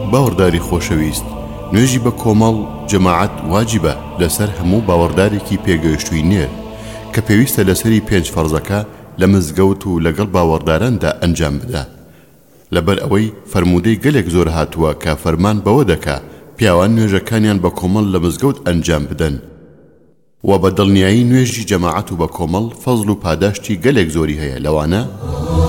باوەڕداری خۆشەویست، نوێژی بە کۆمەڵ جەماعەت واجبە لەسەر هەموو باوەڕدارێکی پێگەیشتووی نێر کە پێویستە لەسەری 5 فەرزەکە لە مزگەوت و لەگەڵ باوەڕداراندا ئەنجام بدە. لەبەر ئەوەی فەرموودەی گەلێک زۆر هاتووە کە فەرمان بەوە دەکا پیاوان نوێژەکانیان بە کۆمەڵ لە مزگەوت ئەنجام بدەن و بە دڵنیایی نوێژی جەماعەت و بە کۆمەڵ فەزڵ و پاداشتی گەلێک زۆری هەیە. لەوانە